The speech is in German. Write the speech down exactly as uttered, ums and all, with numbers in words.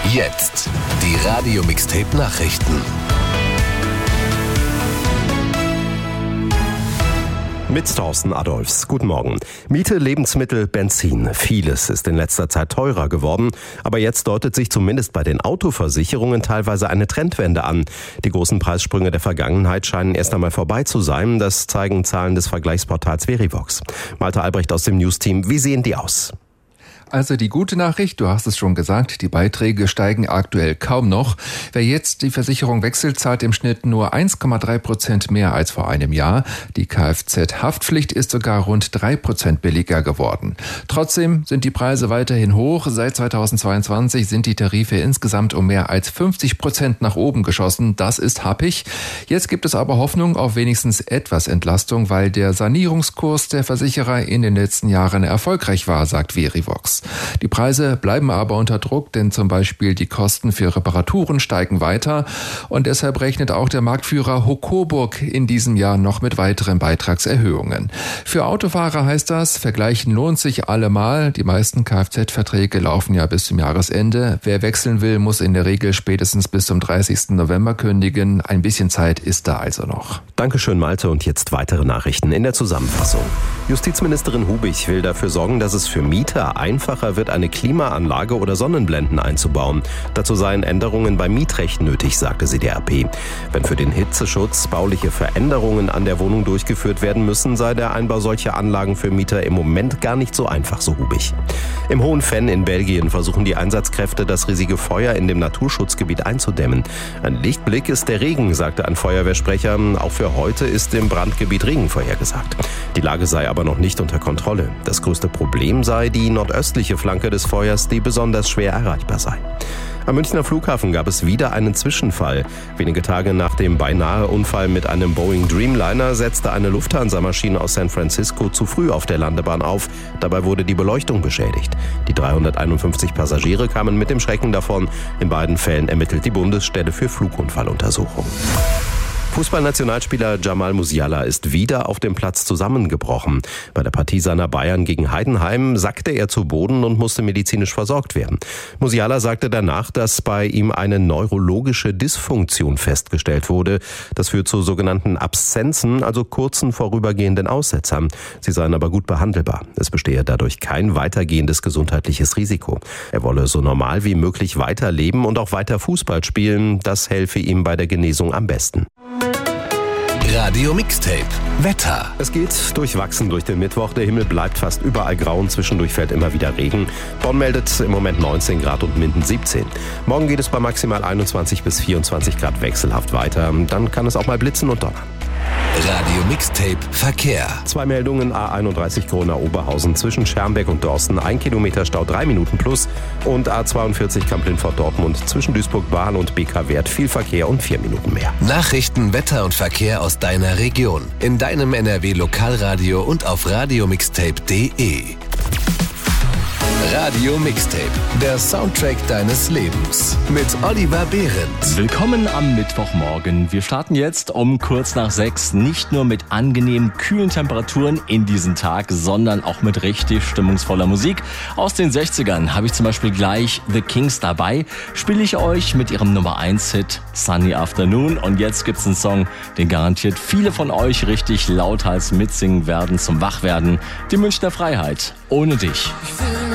Jetzt die Radio Mixtape Nachrichten. Mit Thorsten Adolfs. Guten Morgen. Miete, Lebensmittel, Benzin. Vieles ist in letzter Zeit teurer geworden. Aber jetzt deutet sich zumindest bei den Autoversicherungen teilweise eine Trendwende an. Die großen Preissprünge der Vergangenheit scheinen erst einmal vorbei zu sein. Das zeigen Zahlen des Vergleichsportals Verivox. Malte Albrecht aus dem News-Team. Wie sehen die aus? Also die gute Nachricht, du hast es schon gesagt, die Beiträge steigen aktuell kaum noch. Wer jetzt die Versicherung wechselt, zahlt im Schnitt nur eins Komma drei Prozent mehr als vor einem Jahr. Die Kfz-Haftpflicht ist sogar rund drei Prozent billiger geworden. Trotzdem sind die Preise weiterhin hoch. Seit zweitausendzweiundzwanzig sind die Tarife insgesamt um mehr als fünfzig Prozent nach oben geschossen. Das ist happig. Jetzt gibt es aber Hoffnung auf wenigstens etwas Entlastung, weil der Sanierungskurs der Versicherer in den letzten Jahren erfolgreich war, sagt Verivox. Die Preise bleiben aber unter Druck, denn zum Beispiel die Kosten für Reparaturen steigen weiter und deshalb rechnet auch der Marktführer Hocoburg in diesem Jahr noch mit weiteren Beitragserhöhungen. Für Autofahrer heißt das, vergleichen lohnt sich allemal. Die meisten Kfz-Verträge laufen ja bis zum Jahresende. Wer wechseln will, muss in der Regel spätestens bis zum dreißigsten November kündigen. Ein bisschen Zeit ist da also noch. Dankeschön, Malte. Und jetzt weitere Nachrichten in der Zusammenfassung. Justizministerin Hubich will dafür sorgen, dass es für Mieter einfacher wird, eine Klimaanlage oder Sonnenblenden einzubauen. Dazu seien Änderungen beim Mietrecht nötig, sagte sie der R P. Wenn für den Hitzeschutz bauliche Veränderungen an der Wohnung durchgeführt werden müssen, sei der Einbau solcher Anlagen für Mieter im Moment gar nicht so einfach, so Hubich. Im Hohen Venn in Belgien versuchen die Einsatzkräfte, das riesige Feuer in dem Naturschutzgebiet einzudämmen. Ein Lichtblick ist der Regen, sagte ein Feuerwehrsprecher. Auch für heute ist im Brandgebiet Regen vorhergesagt. Die Lage sei aber noch nicht unter Kontrolle. Das größte Problem sei die nordöstliche Flanke des Feuers, die besonders schwer erreichbar sei. Am Münchner Flughafen gab es wieder einen Zwischenfall. Wenige Tage nach dem beinahe Unfall mit einem Boeing Dreamliner setzte eine Lufthansa-Maschine aus San Francisco zu früh auf der Landebahn auf. Dabei wurde die Beleuchtung beschädigt. Die dreihunderteinundfünfzig Passagiere kamen mit dem Schrecken davon. In beiden Fällen ermittelt die Bundesstelle für Flugunfalluntersuchung. Fußballnationalspieler Jamal Musiala ist wieder auf dem Platz zusammengebrochen. Bei der Partie seiner Bayern gegen Heidenheim sackte er zu Boden und musste medizinisch versorgt werden. Musiala sagte danach, dass bei ihm eine neurologische Dysfunktion festgestellt wurde. Das führt zu sogenannten Abszenzen, also kurzen vorübergehenden Aussetzern. Sie seien aber gut behandelbar. Es bestehe dadurch kein weitergehendes gesundheitliches Risiko. Er wolle so normal wie möglich weiterleben und auch weiter Fußball spielen. Das helfe ihm bei der Genesung am besten. Radio Mixtape Wetter. Es geht durchwachsen durch den Mittwoch. Der Himmel bleibt fast überall grau und zwischendurch fällt immer wieder Regen. Bonn meldet im Moment neunzehn Grad und Minden siebzehn. Morgen geht es bei maximal einundzwanzig bis vierundzwanzig Grad wechselhaft weiter. Dann kann es auch mal blitzen und donnern. Radio Mixtape Verkehr. Zwei Meldungen: A einunddreißig Corona-Oberhausen zwischen Schermbeck und Dorsten, ein Kilometer Stau, drei Minuten plus. Und A zweiundvierzig Kamp-Lindfort-Dortmund zwischen Duisburg-Bahn und B K-Wert, viel Verkehr und vier Minuten mehr. Nachrichten, Wetter und Verkehr aus deiner Region. In deinem N R W-Lokalradio und auf radiomixtape punkt de. Radio Mixtape, der Soundtrack deines Lebens. Mit Oliver Behrendt. Willkommen am Mittwochmorgen. Wir starten jetzt um kurz nach sechs nicht nur mit angenehmen, kühlen Temperaturen in diesen Tag, sondern auch mit richtig stimmungsvoller Musik. Aus den sechzigern habe ich zum Beispiel gleich The Kings dabei. Spiele ich euch mit ihrem Nummer eins Hit Sunny Afternoon. Und jetzt gibt's einen Song, den garantiert viele von euch richtig lauthals mitsingen werden zum Wachwerden. Die Münchner Freiheit. Ohne dich. Ich fühle